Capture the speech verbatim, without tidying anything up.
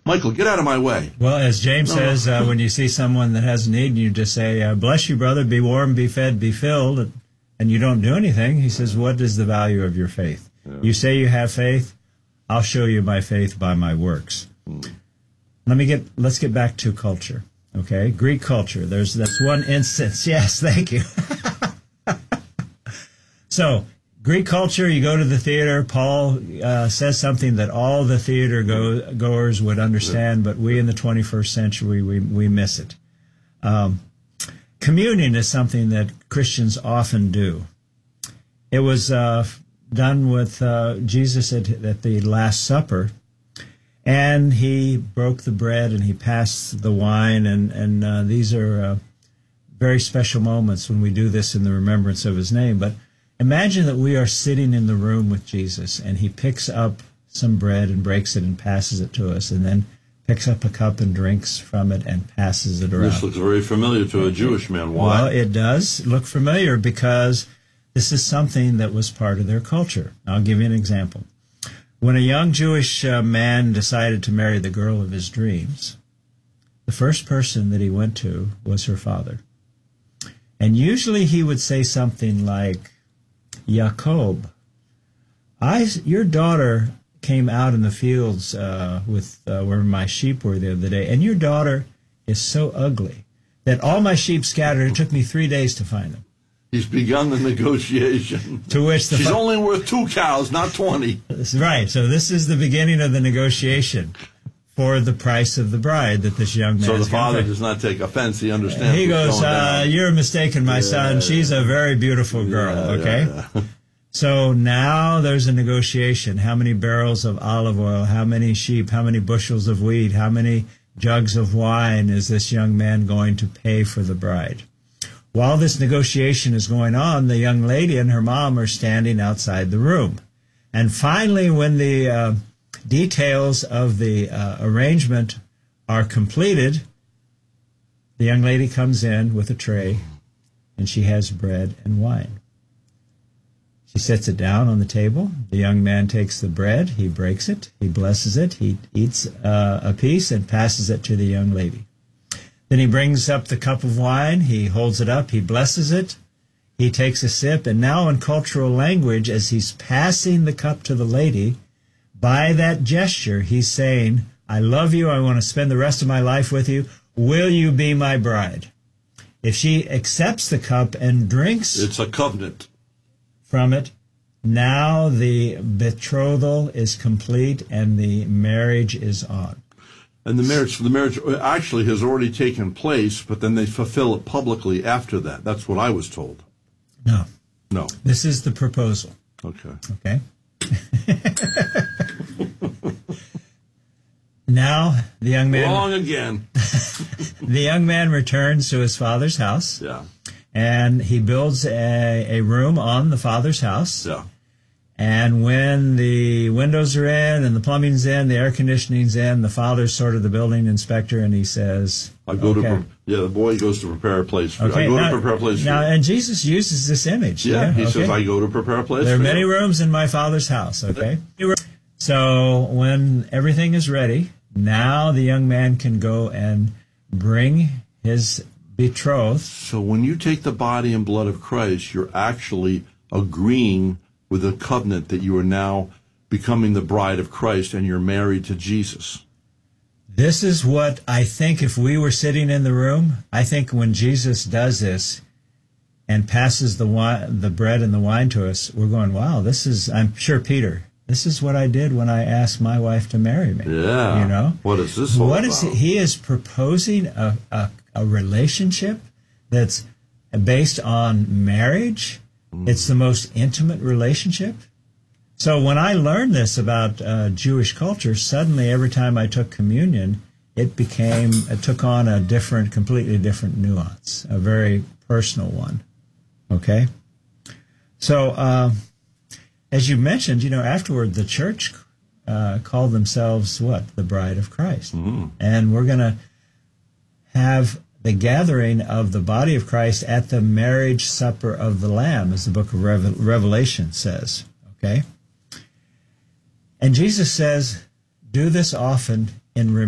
Michael, get out of my way. Well, as James No, says, no. uh, when you see someone that has need, you just say, uh, bless you, brother, be warm, be fed, be filled, and you don't do anything. He says, what is the value of your faith? Yeah. You say you have faith, I'll show you my faith by my works. Hmm. Let me get, let's get back to culture, okay? Greek culture, there's that's one instance. Yes, thank you. So, Greek culture, you go to the theater, Paul uh, says something that all the theater go, goers would understand, but we in the twenty-first century, we, we miss it. Um, communion is something that Christians often do. It was uh, done with uh, Jesus at, at the Last Supper, and he broke the bread and he passed the wine, and, and uh, these are uh, very special moments when we do this in the remembrance of his name. But imagine that we are sitting in the room with Jesus, and he picks up some bread and breaks it and passes it to us, and then picks up a cup and drinks from it and passes it around. This looks very familiar to a Jewish man. Why? Well, it does look familiar because this is something that was part of their culture. I'll give you an example. When a young Jewish uh, man decided to marry the girl of his dreams, the first person that he went to was her father. And usually he would say something like, Jacob, I, your daughter came out in the fields uh, with uh, where my sheep were the other day, and your daughter is so ugly that all my sheep scattered. It took me three days to find them. He's begun the negotiation. To which the She's fa- only worth two cows, not twenty. Right, so this is the beginning of the negotiation for the price of the bride that this young man. So the is gonna father pay. does not take offense. He understands. He what's goes, going uh, down. you're mistaken, my Yeah, son. She's a very beautiful girl, Yeah, okay? yeah, yeah. So now there's a negotiation. How many barrels of olive oil? How many sheep? How many bushels of wheat? How many jugs of wine is this young man going to pay for the bride? While this negotiation is going on, the young lady and her mom are standing outside the room. And finally, when the uh, details of the uh, arrangement are completed, the young lady comes in with a tray, and she has bread and wine. She sets it down on the table. The young man takes the bread, he breaks it, he blesses it, he eats uh, a piece and passes it to the young lady. Then he brings up the cup of wine, he holds it up, he blesses it, he takes a sip, and now in cultural language, as he's passing the cup to the lady, by that gesture, he's saying, I love you, I want to spend the rest of my life with you, will you be my bride? If she accepts the cup and drinks It's a covenant. from it, now the betrothal is complete and the marriage is on. And the marriage, the marriage actually has already taken place, but then they fulfill it publicly after that. That's what I was told. No, No. this is the proposal, Okay. okay? Now the young man Wrong again. the young man returns to his father's house, Yeah. and he builds a, a room on the father's house. Yeah. And when the windows are in and the plumbing's in, the air conditioning's in, the father's sort of the building inspector, and he says, I go okay. to, pre- yeah, the boy goes to prepare a place for Okay, I go now, to prepare a place now, for and Jesus uses this image. Yeah, he okay? says, I go to prepare a place There are for many you. rooms in my father's house, okay? So when everything is ready, now the young man can go and bring his betrothed. So when you take the body and blood of Christ, you're actually agreeing with a covenant that you are now becoming the bride of Christ and you're married to Jesus. This is what I think if we were sitting in the room, I think when Jesus does this and passes the wine, the bread and the wine to us, we're going, wow, this is, I'm sure Peter, this is what I did when I asked my wife to marry me. Yeah. You know? What is this all What about? is he, he is proposing a, a, a relationship that's based on marriage. Mm. It's the most intimate relationship. So when I learned this about uh, Jewish culture, suddenly every time I took communion, it became, it took on a different, completely different nuance, a very personal one. Okay? So, uh, as you mentioned, you know, afterward, the church uh, called themselves what? The Bride of Christ. Mm. And we're going to have the gathering of the body of Christ at the marriage supper of the Lamb, as the book of Revel- Revelation says. Okay? And Jesus says, do this often in remembrance.